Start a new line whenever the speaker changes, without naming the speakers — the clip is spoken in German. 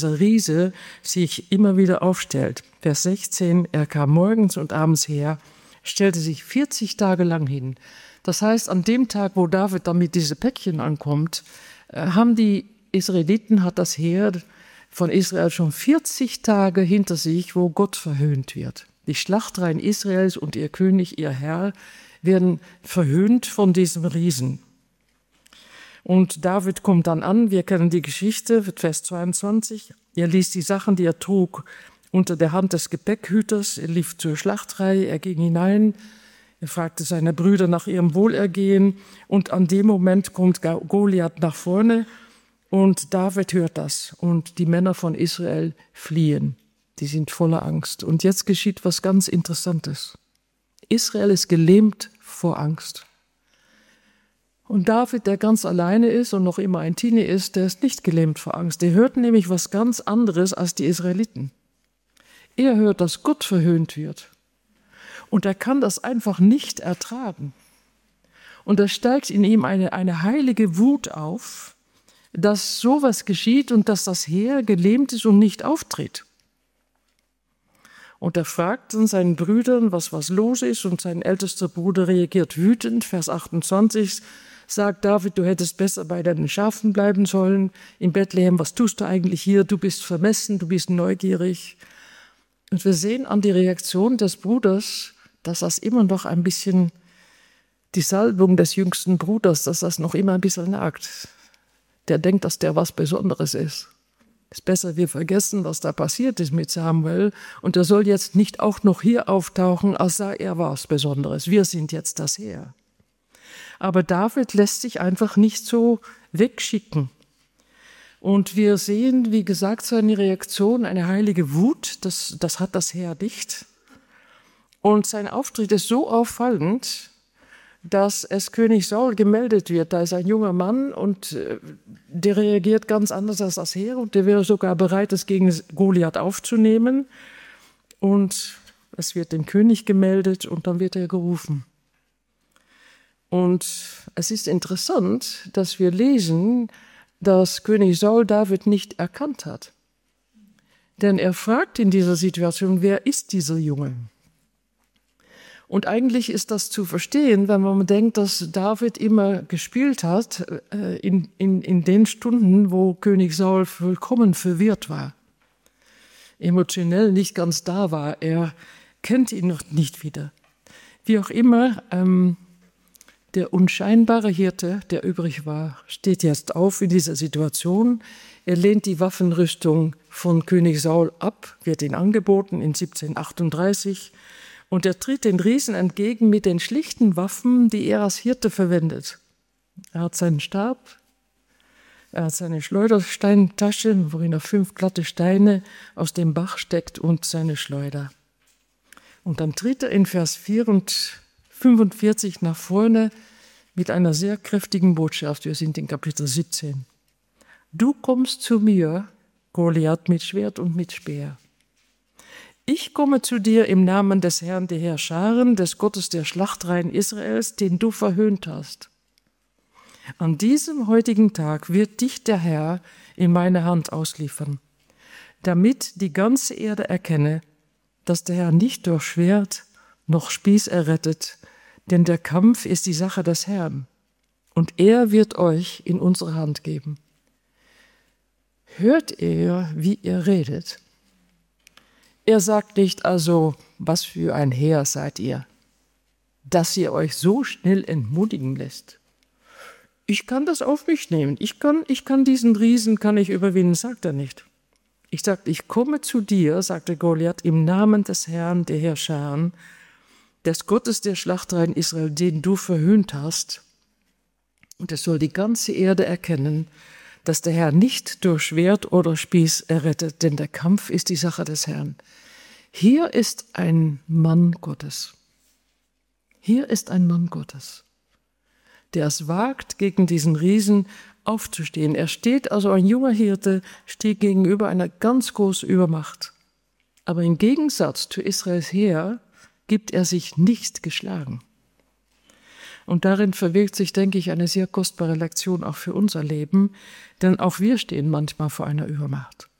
dieser Riese sich immer wieder aufstellt. Vers 16, er kam morgens und abends her, stellte sich 40 Tage lang hin. Das heißt, an dem Tag, wo David dann mit diese Päckchen ankommt, haben die Israeliten, hat das Heer von Israel schon 40 Tage hinter sich, wo Gott verhöhnt wird. Die Schlachtreihen Israels und ihr König, ihr Herr, werden verhöhnt von diesem Riesen. Und David kommt dann an, wir kennen die Geschichte, Vers 22, er ließ die Sachen, die er trug, unter der Hand des Gepäckhüters, er lief zur Schlachtreihe, er ging hinein, er fragte seine Brüder nach ihrem Wohlergehen und an dem Moment kommt Goliath nach vorne und David hört das und die Männer von Israel fliehen, die sind voller Angst. Und jetzt geschieht was ganz Interessantes. Israel ist gelähmt vor Angst. Und David, der ganz alleine ist und noch immer ein Teenie ist, der ist nicht gelähmt vor Angst. Der hört nämlich was ganz anderes als die Israeliten. Er hört, dass Gott verhöhnt wird. Und er kann das einfach nicht ertragen. Und da steigt in ihm eine heilige Wut auf, dass sowas geschieht und dass das Heer gelähmt ist und nicht auftritt. Und er fragt dann seinen Brüdern, was los ist, und sein ältester Bruder reagiert wütend. Vers 28 sagt David, du hättest besser bei deinen Schafen bleiben sollen. In Bethlehem, was tust du eigentlich hier? Du bist vermessen, du bist neugierig. Und wir sehen an die Reaktion des Bruders, dass das immer noch ein bisschen, die Salbung des jüngsten Bruders, dass das noch immer ein bisschen nagt. Der denkt, dass der was Besonderes ist. Es ist besser, wir vergessen, was da passiert ist mit Samuel. Und er soll jetzt nicht auch noch hier auftauchen, als sei er was Besonderes. Wir sind jetzt das Heer. Aber David lässt sich einfach nicht so wegschicken. Und wir sehen, wie gesagt, seine Reaktion, eine heilige Wut, das hat das Heer nicht. Und sein Auftritt ist so auffallend, dass es König Saul gemeldet wird. Da ist ein junger Mann und der reagiert ganz anders als das Heer und der wäre sogar bereit, es gegen Goliath aufzunehmen. Und es wird dem König gemeldet und dann wird er gerufen. Und es ist interessant, dass wir lesen, dass König Saul David nicht erkannt hat. Denn er fragt in dieser Situation, wer ist dieser Junge? Und eigentlich ist das zu verstehen, wenn man denkt, dass David immer gespielt hat in den Stunden, wo König Saul vollkommen verwirrt war, emotionell nicht ganz da war. Er kennt ihn noch nicht wieder. Wie auch immer, der unscheinbare Hirte, der übrig war, steht jetzt auf in dieser Situation. Er lehnt die Waffenrüstung von König Saul ab, wird ihn angeboten in 1738. Und er tritt den Riesen entgegen mit den schlichten Waffen, die er als Hirte verwendet. Er hat seinen Stab, er hat seine Schleudersteintasche, worin er 5 glatte Steine aus dem Bach steckt und seine Schleuder. Und dann tritt er in Vers 4 und 45 nach vorne mit einer sehr kräftigen Botschaft. Wir sind in Kapitel 17. Du kommst zu mir, Goliath, mit Schwert und mit Speer. Ich komme zu dir im Namen des Herrn der Heerscharen, des Gottes der Schlachtreihen Israels, den du verhöhnt hast. An diesem heutigen Tag wird dich der Herr in meine Hand ausliefern, damit die ganze Erde erkenne, dass der Herr nicht durch Schwert noch Spieß errettet, denn der Kampf ist die Sache des Herrn, und er wird euch in unsere Hand geben. Hört ihr, wie ihr redet? Er sagt nicht also, was für ein Heer seid ihr, dass ihr euch so schnell entmutigen lässt. Ich kann das auf mich nehmen. Ich kann diesen Riesen überwinden, sagt er nicht. Ich komme zu dir, sagte Goliath, im Namen des Herrn der Heerscharen, des Gottes der Schlachtreihen Israel, den du verhöhnt hast. Und es soll die ganze Erde erkennen, dass der Herr nicht durch Schwert oder Spieß errettet, denn der Kampf ist die Sache des Herrn. Hier ist ein Mann Gottes. Hier ist ein Mann Gottes, der es wagt, gegen diesen Riesen aufzustehen. Er steht, also ein junger Hirte, steht gegenüber einer ganz großen Übermacht. Aber im Gegensatz zu Israels Heer gibt er sich nicht geschlagen. Und darin verwirkt sich, denke ich, eine sehr kostbare Lektion auch für unser Leben, denn auch wir stehen manchmal vor einer Übermacht.